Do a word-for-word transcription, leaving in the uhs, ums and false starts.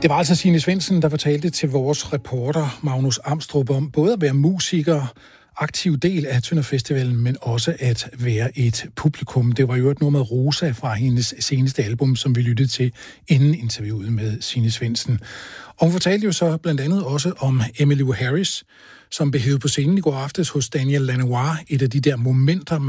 Det var altså Signe Svendsen, der fortalte til vores reporter Magnus Amstrup om både at være musiker, aktiv del af Tønder Festivalen, men også at være et publikum. Det var jo et nummer Rosa fra hendes seneste album, som vi lyttede til inden interviewet med Signe Svendsen. Og hun fortalte jo så blandt andet også om Emmylou Harris, som blev hævet på scenen i går aftes hos Daniel Lanois. Et af de der momenter,